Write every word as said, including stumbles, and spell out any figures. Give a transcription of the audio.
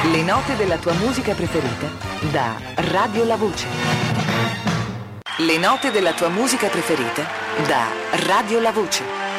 Le note della tua musica preferita da Radio La Voce. Le note della tua musica preferita da Radio La Voce.